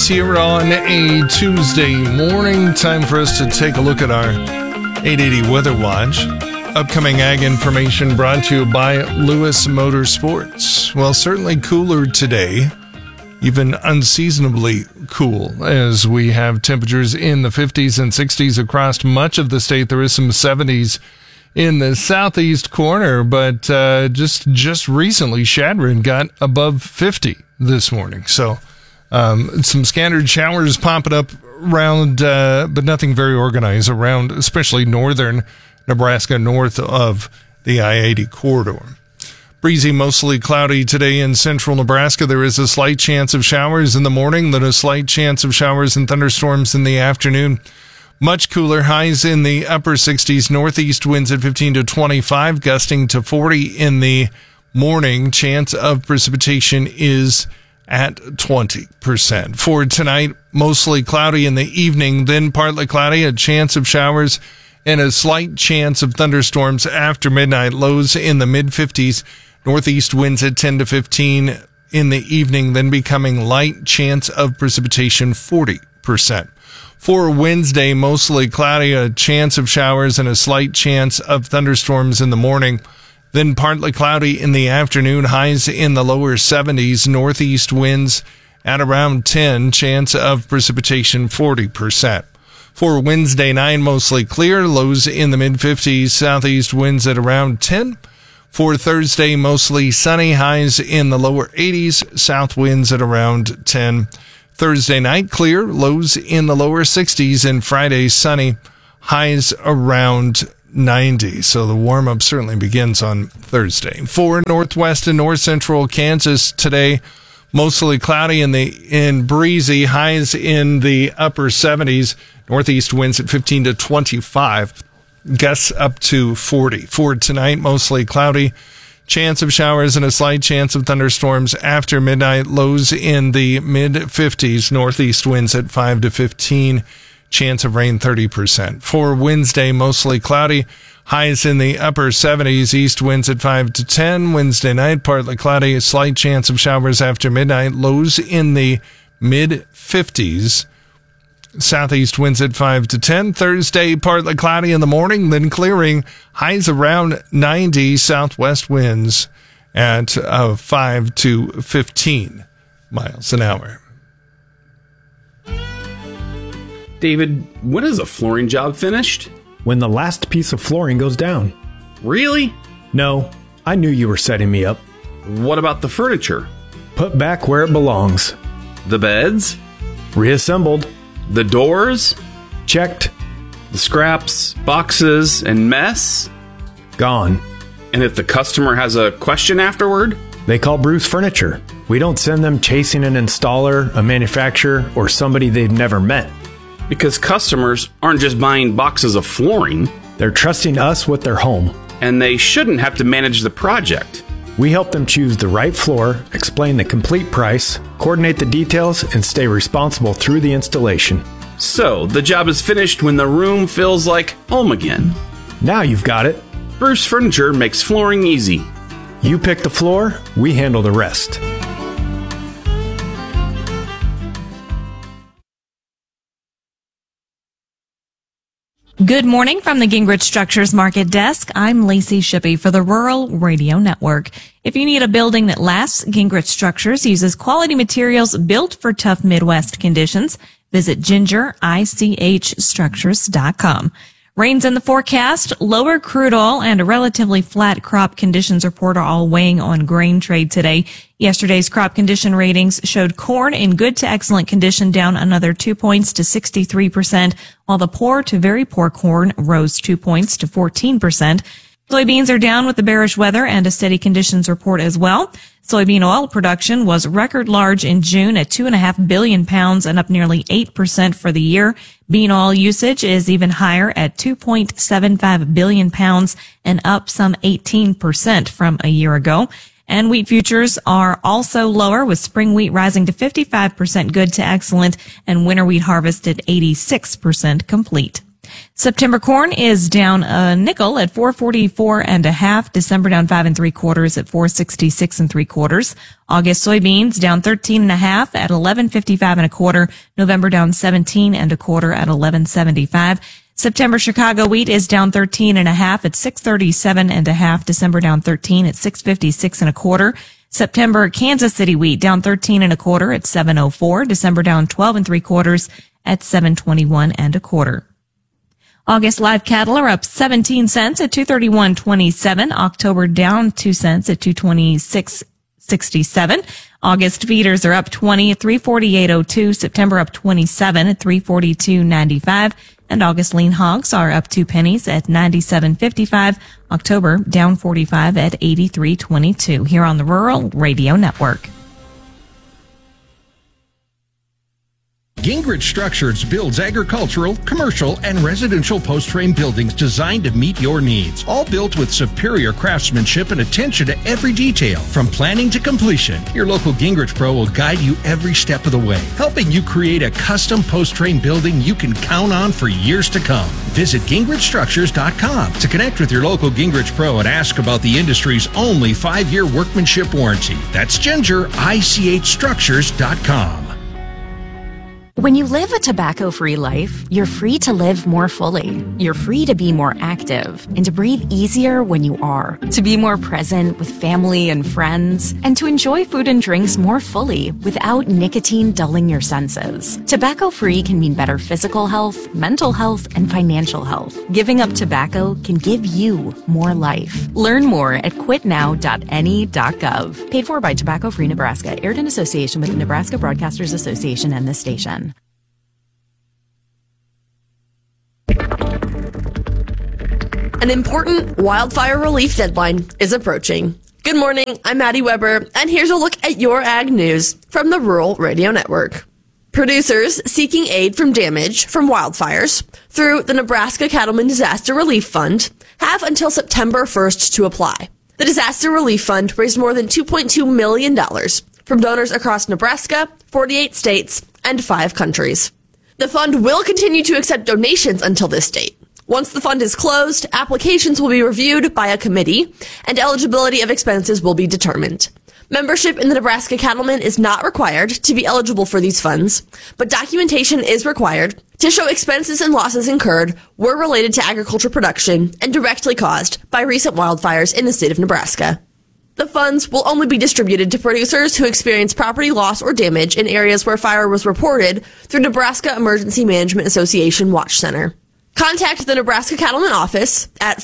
us here on a Tuesday morning. Time for us to take a look at our 880 Weather Watch. Upcoming ag information brought to you by Lewis Motorsports. Well, certainly cooler today, even unseasonably cool, as we have temperatures in the 50s and 60s across much of the state. There is some 70s in the southeast corner, but just recently, Chadron got above 50 this morning. So some scattered showers popping up around, but nothing very organized around, especially northern Nebraska, north of the I-80 corridor. Breezy, mostly cloudy today in central Nebraska. There is a slight chance of showers in the morning, then a slight chance of showers and thunderstorms in the afternoon. Much cooler, highs in the upper 60s, northeast winds at 15 to 25, gusting to 40 in the morning. Chance of precipitation is at 20%. For tonight, mostly cloudy in the evening, then partly cloudy, a chance of showers and a slight chance of thunderstorms after midnight. Lows in the mid-50s, northeast winds at 10 to 15 in the evening, then becoming light. Chance of precipitation 40%. For Wednesday, mostly cloudy, a chance of showers and a slight chance of thunderstorms in the morning. Then partly cloudy in the afternoon, highs in the lower 70s, northeast winds at around 10, chance of precipitation 40%. For Wednesday night, mostly clear, lows in the mid-50s, southeast winds at around 10. For Thursday, mostly sunny, highs in the lower 80s, south winds at around 10. Thursday night, clear, lows in the lower 60s, and Friday, sunny, highs around 90. So the warm-up certainly begins on Thursday. For northwest and north central Kansas today, mostly cloudy and breezy, highs in the upper 70s, northeast winds at 15 to 25, gusts up to 40. For tonight, mostly cloudy, chance of showers and a slight chance of thunderstorms after midnight. Lows in the mid-50s, northeast winds at 5 to 15, chance of rain 30%. For Wednesday, mostly cloudy, highs in the upper 70s, east winds at 5 to 10. Wednesday night, partly cloudy, a slight chance of showers after midnight. Lows in the mid-50s, southeast winds at 5 to 10. Thursday, partly cloudy in the morning, then clearing. Highs around 90. Southwest winds at 5 to 15 miles an hour. David, when is a flooring job finished? When the last piece of flooring goes down. Really? No, I knew you were setting me up. What about the furniture? Put back where it belongs. The beds? Reassembled. The doors? Checked. The scraps, boxes, and mess? Gone. And if the customer has a question afterward? They call Bruce Furniture. We don't send them chasing an installer, a manufacturer, or somebody they've never met. Because customers aren't just buying boxes of flooring. They're trusting us with their home. And they shouldn't have to manage the project. We help them choose the right floor, explain the complete price, coordinate the details, and stay responsible through the installation. So, the job is finished when the room feels like home again. Now you've got it. Bruce Furniture makes flooring easy. You pick the floor, we handle the rest. Good morning from the Gingrich Structures Market Desk. I'm Lacey Shippey for the Rural Radio Network. If you need a building that lasts, Gingrich Structures uses quality materials built for tough Midwest conditions. Visit gingerichstructures.com. Rains in the forecast, lower crude oil, and a relatively flat crop conditions report are all weighing on grain trade today. Yesterday's crop condition ratings showed corn in good to excellent condition down another 2 points to 63%, while the poor to very poor corn rose 2 points to 14%. Soybeans are down with the bearish weather and a steady conditions report as well. Soybean oil production was record large in June at 2.5 billion pounds and up nearly 8% for the year. Bean oil usage is even higher at 2.75 billion pounds and up some 18% from a year ago. And wheat futures are also lower, with spring wheat rising to 55% good to excellent and winter wheat harvest at 86% complete. September corn is down a nickel at 4.44 December down 5 3/4 at 4.66 3/4. August soybeans down 13.5 at 11.55 1/4. November down 17 1/4 at 11.75. September Chicago wheat is down 13.5 at 637.5. December down 13 at 656 1/4. September Kansas City wheat down 13 1/4 at 704. December down 12 3/4 at 721 1/4. August live cattle are up 17 cents at 231.27. October down 2 cents at 226.67. August feeders are up 20 at 348.02. September up 27 at 342.95. And August lean hogs are up 2 pennies at 97.55. October down 45 at 83.22. Here on the Rural Radio Network. Gingrich Structures builds agricultural, commercial, and residential post-frame buildings designed to meet your needs. All built with superior craftsmanship and attention to every detail. From planning to completion, your local Gingrich Pro will guide you every step of the way, helping you create a custom post-frame building you can count on for years to come. Visit GingrichStructures.com to connect with your local Gingrich Pro and ask about the industry's only 5-year workmanship warranty. That's GingerICHStructures.com. When you live a tobacco-free life, you're free to live more fully. You're free to be more active and to breathe easier when you are, to be more present with family and friends, and to enjoy food and drinks more fully without nicotine dulling your senses. Tobacco-free can mean better physical health, mental health, and financial health. Giving up tobacco can give you more life. Learn more at quitnow.ne.gov. Paid for by Tobacco Free Nebraska. Aired in association with the Nebraska Broadcasters Association and this station. An important wildfire relief deadline is approaching. Good morning, I'm Maddie Weber, and here's a look at your ag news from the Rural Radio Network. Producers seeking aid from damage from wildfires through the Nebraska Cattlemen Disaster Relief Fund have until September 1st to apply. The Disaster Relief Fund raised more than $2.2 million from donors across Nebraska, 48 states, and 5 countries. The fund will continue to accept donations until this date. Once the fund is closed, applications will be reviewed by a committee, and eligibility of expenses will be determined. Membership in the Nebraska Cattlemen is not required to be eligible for these funds, but documentation is required to show expenses and losses incurred were related to agriculture production and directly caused by recent wildfires in the state of Nebraska. The funds will only be distributed to producers who experience property loss or damage in areas where fire was reported through Nebraska Emergency Management Association Watch Center. Contact the Nebraska Cattlemen office at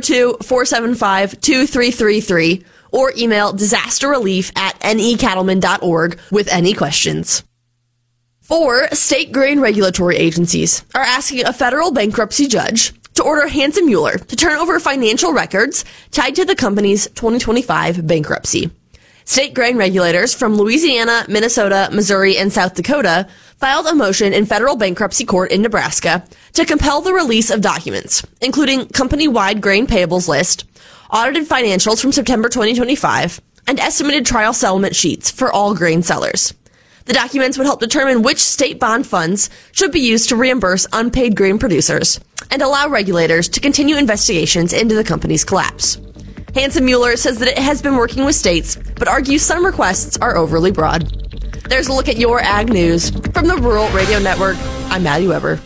402-475-2333 or email disasterrelief@necattlemen.org with any questions. 4 state grain regulatory agencies are asking a federal bankruptcy judge to order Hansen Mueller to turn over financial records tied to the company's 2025 bankruptcy. State grain regulators from Louisiana, Minnesota, Missouri, and South Dakota filed a motion in federal bankruptcy court in Nebraska to compel the release of documents, including company-wide grain payables list, audited financials from September 2025, and estimated trial settlement sheets for all grain sellers. The documents would help determine which state bond funds should be used to reimburse unpaid grain producers and allow regulators to continue investigations into the company's collapse. Hansen Mueller says that it has been working with states, but argues some requests are overly broad. There's a look at your ag news from the Rural Radio Network. I'm Maddie Weber.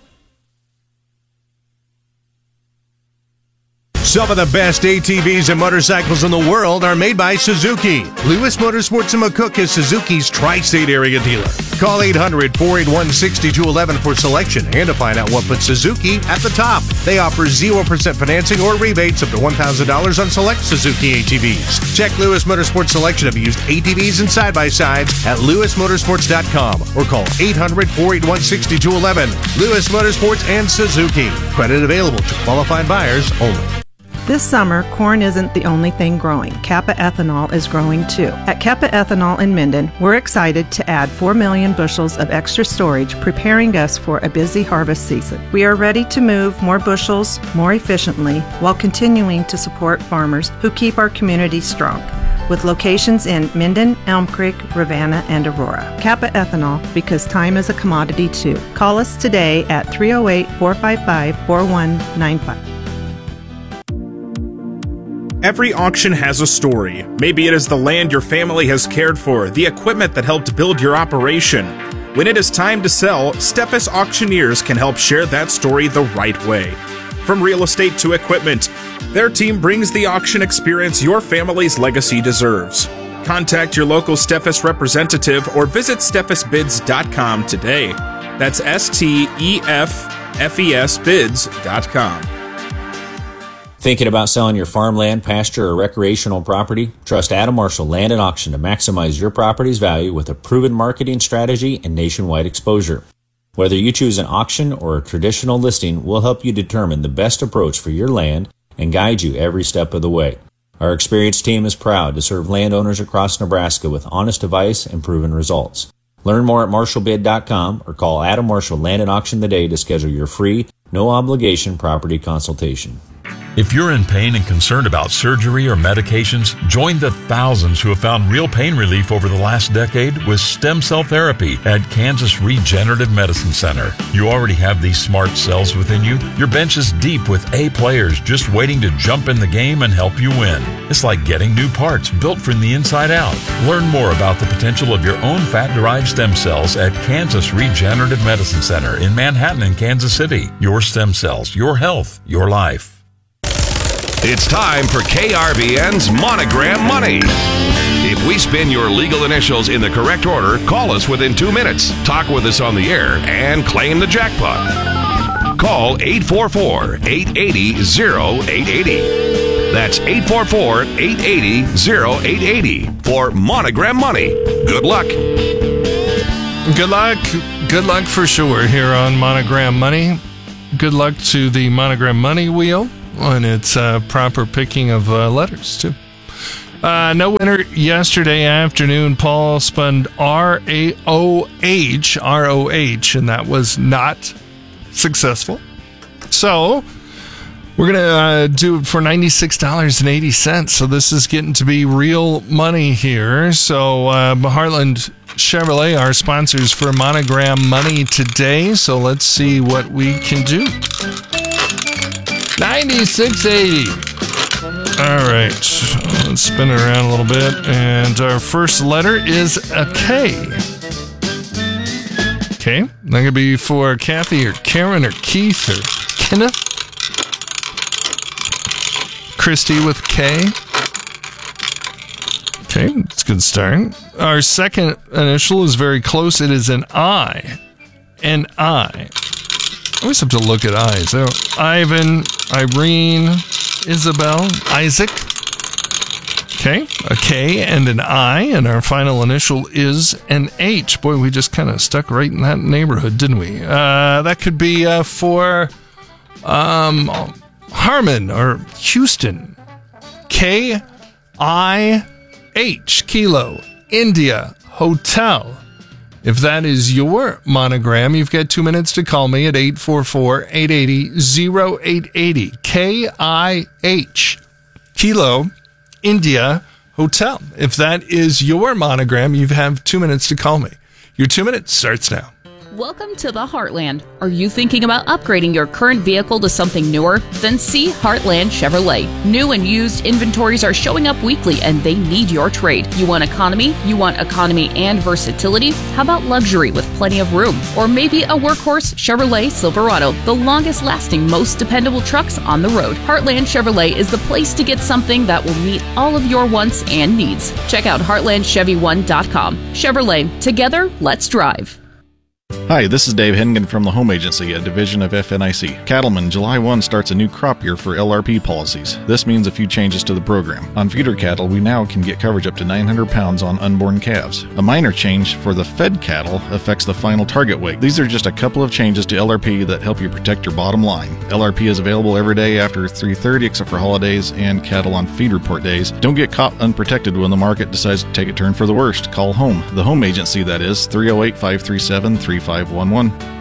Some of the best ATVs and motorcycles in the world are made by Suzuki. Lewis Motorsports in McCook is Suzuki's tri-state area dealer. Call 800-481-6211 for selection and to find out what puts Suzuki at the top. They offer 0% financing or rebates up to $1,000 on select Suzuki ATVs. Check Lewis Motorsports selection of used ATVs and side-by-sides at lewismotorsports.com or call 800-481-6211. Lewis Motorsports and Suzuki. Credit available to qualified buyers only. This summer, corn isn't the only thing growing. Kappa Ethanol is growing too. At Kappa Ethanol in Minden, we're excited to add 4 million bushels of extra storage, preparing us for a busy harvest season. We are ready to move more bushels more efficiently while continuing to support farmers who keep our community strong. with locations in Minden, Elm Creek, Ravenna, and Aurora. Kappa Ethanol, because time is a commodity too. Call us today at 308-455-4195. Every auction has a story. Maybe it is the land your family has cared for, the equipment that helped build your operation. When it is time to sell, Steffes Auctioneers can help share that story the right way. From real estate to equipment, their team brings the auction experience your family's legacy deserves. Contact your local Steffes representative or visit steffesbids.com today. That's STEFFES bids.com. Thinking about selling your farmland, pasture, or recreational property? Trust Adam Marshall Land and Auction to maximize your property's value with a proven marketing strategy and nationwide exposure. Whether you choose an auction or a traditional listing, we'll help you determine the best approach for your land and guide you every step of the way. Our experienced team is proud to serve landowners across Nebraska with honest advice and proven results. Learn more at marshallbid.com or call Adam Marshall Land and Auction today to schedule your free, no-obligation property consultation. If you're in pain and concerned about surgery or medications, join the thousands who have found real pain relief over the last decade with stem cell therapy at Kansas Regenerative Medicine Center. You already have these smart cells within you. Your bench is deep with A players just waiting to jump in the game and help you win. It's like getting new parts built from the inside out. Learn more about the potential of your own fat-derived stem cells at Kansas Regenerative Medicine Center in Manhattan and Kansas City. Your stem cells, your health, your life. It's time for KRBN's Monogram Money. If we spin your legal initials in the correct order, call us within 2 minutes, talk with us on the air, and claim the jackpot. Call 844-880-0880. That's 844-880-0880 for Monogram Money. Good luck. Good luck. Good luck for sure here on Monogram Money. Good luck to the Monogram Money wheel on its proper picking of letters, too. No winner yesterday afternoon. Paul spun R-A-O-H, and that was not successful. So we're going to do it for $96.80. So this is getting to be real money here. So Heartland Chevrolet, our sponsors for Monogram Money today. So let's see what we can do. $96.80. All right, let's spin it around a little bit. And our first letter is a K. Okay, that could be for Kathy or Karen or Keith or Kenneth. Christy with K. Okay, that's a good start. Our second initial is very close. It is an I. An I. I always have to look at I's. So, Ivan, Irene, Isabel, Isaac. Okay, a K and an I, and our final initial is an H. Boy, we just kind of stuck right in that neighborhood, didn't we? That could be for Harmon or Houston. K-I-H, Kilo, India, Hotel. If that is your monogram, you've got 2 minutes to call me at 844-880-0880. K-I-H, Kilo, India, Hotel. If that is your monogram, you have 2 minutes to call me. Your 2 minutes starts now. Welcome to the Heartland. Are you thinking about upgrading your current vehicle to something newer? Then see Heartland Chevrolet. New and used inventories are showing up weekly and they need your trade. You want economy? You want economy and versatility? How about luxury with plenty of room? Or maybe a workhorse Chevrolet Silverado, the longest lasting, most dependable trucks on the road. Heartland Chevrolet is the place to get something that will meet all of your wants and needs. Check out heartlandchevy1.com. Chevrolet, together, let's drive. Hi, this is Dave Hennigan from the Home Agency, a division of FNIC. Cattlemen, July 1 starts a new crop year for LRP policies. This means a few changes to the program. On feeder cattle, we now can get coverage up to 900 pounds on unborn calves. A minor change for the fed cattle affects the final target weight. These are just a couple of changes to LRP that help you protect your bottom line. LRP is available every day after 3:30 except for holidays and cattle on feed report days. Don't get caught unprotected when the market decides to take a turn for the worst. Call home. The Home Agency, that is, 308-537-3511.